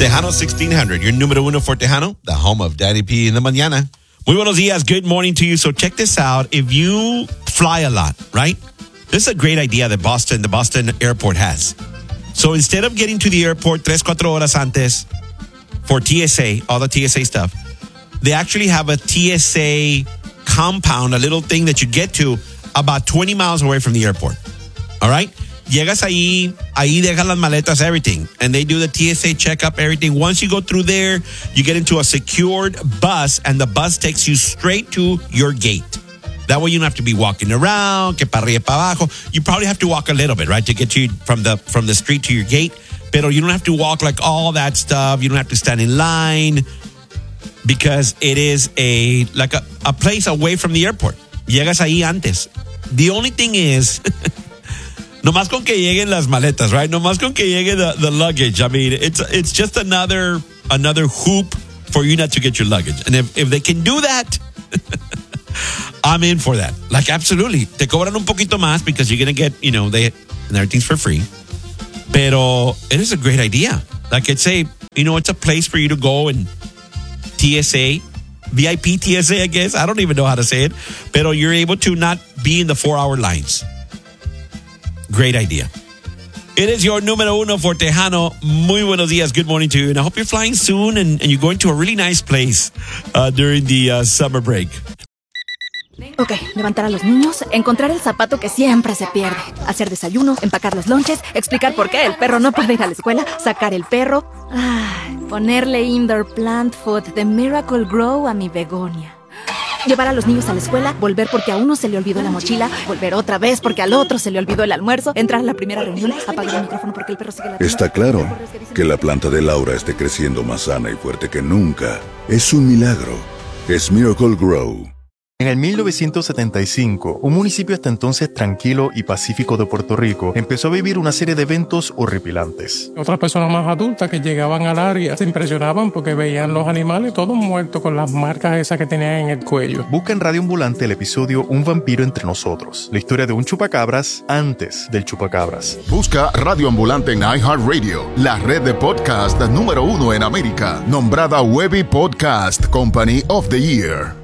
Tejano 1600, your número uno for Tejano, the home of Daddy P in the mañana. Muy buenos días, good morning to you. So check this out. If you fly a lot, right? This is a great idea that the Boston airport has. So instead of getting to the airport 3-4 horas antes for TSA, all the TSA stuff, they actually have a TSA compound, a little thing that you get to about 20 miles away from the airport. All right? Llegas ahí dejas las maletas, everything. And they do the TSA checkup, everything. Once you go through there, you get into a secured bus, and the bus takes you straight to your gate. That way you don't have to be walking around, que para arriba, para abajo. You probably have to walk a little bit, right, to get you from the street to your gate. Pero you don't have to walk like all that stuff. You don't have to stand in line because it is a place away from the airport. Llegas ahí antes. The only thing is... Nomás con que lleguen las maletas, right? Nomás con que llegue the luggage. I mean, it's just another hoop for you not to get your luggage. And if they can do that, I'm in for that. Like, absolutely. Te cobran un poquito más because you're going to get, and everything's for free. Pero it is a great idea. Like, it's a place for you to go and TSA, VIP TSA, I guess. I don't even know how to say it. Pero you're able to not be in the 4-hour lines. Great idea. It is your número uno for Tejano. Muy buenos días. Good morning to you. And I hope you're flying soon and you're going to a really nice place during the summer break. Ok, levantar a los niños, encontrar el zapato que siempre se pierde, hacer desayuno, empacar los lonches, explicar por qué el perro no puede ir a la escuela, sacar el perro, ponerle indoor plant food de Miracle Grow a mi begonia. Llevar a los niños a la escuela, volver porque a uno se le olvidó la mochila, volver otra vez porque al otro se le olvidó el almuerzo, entrar a la primera reunión, apagar el micrófono porque el perro sigue ladrando. Está claro que la planta de Laura esté creciendo más sana y fuerte que nunca. Es un milagro. Es Miracle Grow. En el 1975, un municipio hasta entonces tranquilo y pacífico de Puerto Rico empezó a vivir una serie de eventos horripilantes. Otras personas más adultas que llegaban al área se impresionaban porque veían los animales todos muertos con las marcas esas que tenían en el cuello. Busca en Radio Ambulante el episodio Un vampiro entre nosotros, la historia de un chupacabras antes del chupacabras. Busca Radio Ambulante en iHeartRadio, la red de podcast número uno en América, nombrada Webby Podcast Company of the Year.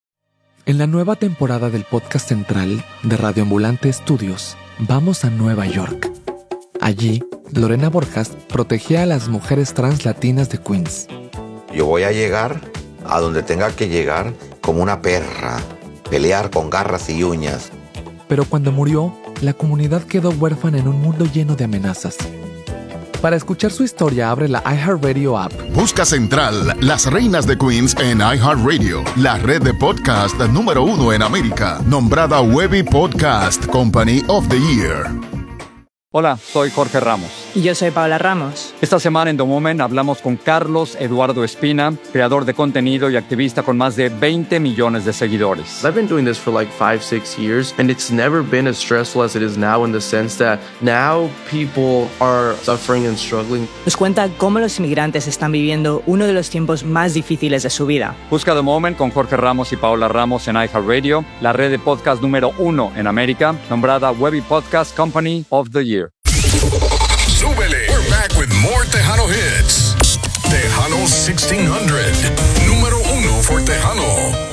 En la nueva temporada del podcast central de Radio Ambulante Studios, vamos a Nueva York. Allí, Lorena Borjas protegía a las mujeres trans latinas de Queens. Yo voy a llegar a donde tenga que llegar como una perra, pelear con garras y uñas. Pero cuando murió, la comunidad quedó huérfana en un mundo lleno de amenazas. Para escuchar su historia, abre la iHeartRadio app. Busca Central, Las Reinas de Queens en iHeartRadio, la red de podcast número uno en América, nombrada Webby Podcast Company of the Year. Hola, soy Jorge Ramos. Y yo soy Paola Ramos. Esta semana en The Moment hablamos con Carlos Eduardo Espina, creador de contenido y activista con más de 20 millones de seguidores. I've been doing this for like 5-6 years, and it's never been as stressful as it is now in the sense that now people are suffering and struggling. Nos cuenta cómo los inmigrantes están viviendo uno de los tiempos más difíciles de su vida. Busca The Moment con Jorge Ramos y Paola Ramos en iHeartRadio, la red de podcast número uno en América, nombrada Webby Podcast Company of the Year. Súbele. We're back with more Tejano hits. Tejano 1600. Número uno for Tejano.